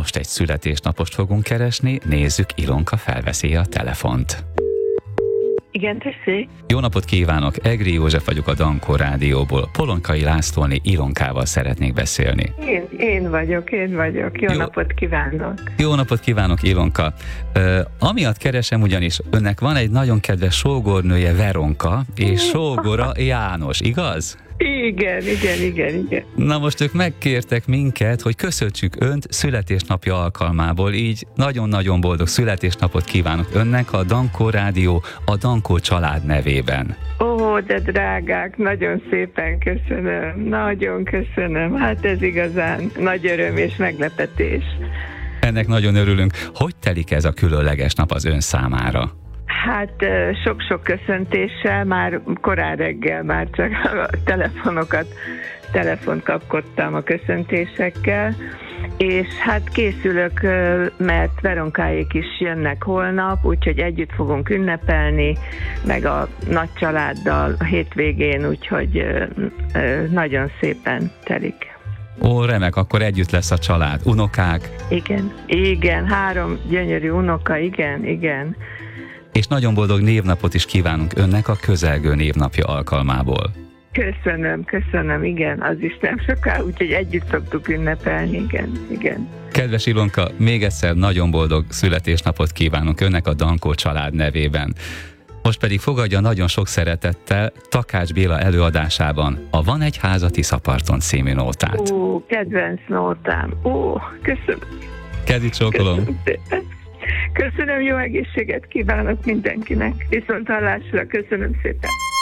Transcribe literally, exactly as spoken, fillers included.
most egy születésnapost fogunk keresni, nézzük, Ilonka felveszi a telefont. Igen, tessék. Jó napot kívánok, Egri József vagyok a Dankó Rádióból. Polonkai Lászlóné Ilonkával szeretnék beszélni. Én, én vagyok, én vagyok. Jó, Jó napot kívánok. Jó napot kívánok, Ilonka. Uh, amiatt keresem ugyanis, önnek van egy nagyon kedves sógornője, Veronka, és sógora János, igaz? Igen, igen, igen, igen. Na most ők megkértek minket, hogy köszöntsük önt születésnapja alkalmából, így nagyon-nagyon boldog születésnapot kívánok önnek a Dankó Rádió, a Dankó család nevében. Ó, de drágák, nagyon szépen köszönöm, nagyon köszönöm. Hát ez igazán nagy öröm és meglepetés. Ennek nagyon örülünk. Hogy telik ez a különleges nap az ön számára? Hát sok-sok köszöntéssel, már korán reggel már csak a telefonokat, telefont kapkodtam a köszöntésekkel, és hát készülök, mert Veronkáék is jönnek holnap, úgyhogy együtt fogunk ünnepelni, meg a nagy családdal a hétvégén, úgyhogy nagyon szépen telik. Ó, remek, akkor együtt lesz a család, unokák. Igen, igen, három gyönyörű unoka, igen, igen. És nagyon boldog névnapot is kívánunk önnek a közelgő névnapja alkalmából. Köszönöm, köszönöm, igen, az is nem soká, úgyhogy együtt szoktuk ünnepelni, igen, igen. Kedves Ilonka, még egyszer nagyon boldog születésnapot kívánunk önnek a Dankó család nevében. Most pedig fogadja nagyon sok szeretettel Takács Béla előadásában a Van egy ház a Tiszaparton című nótát. Ó, kedvenc nótám, ó, köszönöm. Kedi csókolom. Köszönöm szépen. Köszönöm, jó egészséget kívánok mindenkinek. Viszont hallásra, köszönöm szépen.